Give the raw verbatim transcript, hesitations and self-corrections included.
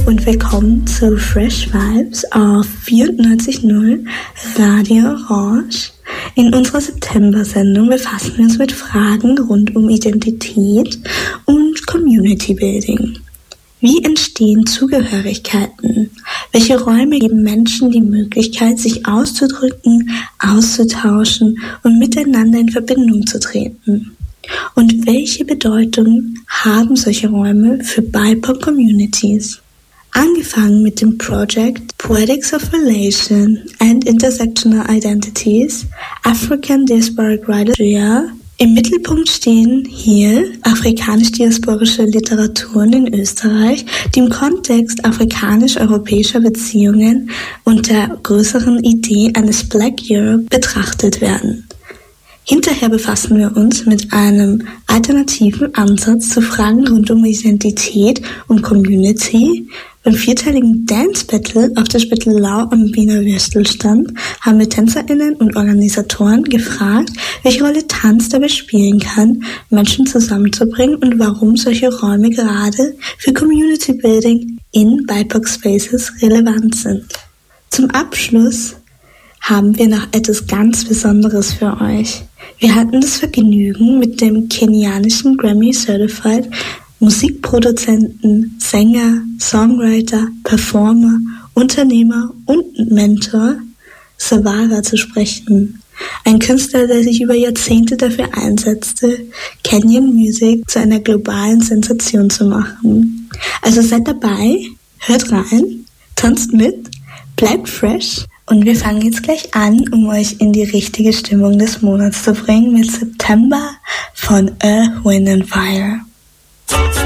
und willkommen zu Fresh Vibes auf vierundneunzig Komma null Radio Orange. In unserer September-Sendung befassen wir uns mit Fragen rund um Identität und Community Building. Wie entstehen Zugehörigkeiten? Welche Räume geben Menschen die Möglichkeit, sich auszudrücken, auszutauschen und miteinander in Verbindung zu treten? Und welche Bedeutung haben solche Räume für B I P O C-Communities? Angefangen mit dem Project Poetics of Relation and Intersectional Identities, African Diasporic Writers. Im Mittelpunkt stehen hier afrikanisch-diasporische Literaturen in Österreich, die im Kontext afrikanisch-europäischer Beziehungen und der größeren Idee eines Black Europe betrachtet werden. Hinterher befassen wir uns mit einem alternativen Ansatz zu Fragen rund um Identität und Community. Beim vierteiligen Dance Battle auf der Spittelau am Wiener Würstelstand haben wir TänzerInnen und Organisatoren gefragt, welche Rolle Tanz dabei spielen kann, Menschen zusammenzubringen und warum solche Räume gerade für Community Building in B I P O C-Spaces relevant sind. Zum Abschluss haben wir noch etwas ganz Besonderes für euch. Wir hatten das Vergnügen, mit dem kenianischen Grammy-Certified Musikproduzenten, Sänger, Songwriter, Performer, Unternehmer und Mentor Savara zu sprechen. Ein Künstler, der sich über Jahrzehnte dafür einsetzte, Kenyan Music zu einer globalen Sensation zu machen. Also seid dabei, hört rein, tanzt mit, bleibt fresh. Und wir fangen jetzt gleich an, um euch in die richtige Stimmung des Monats zu bringen mit September von Earth, Wind and Fire.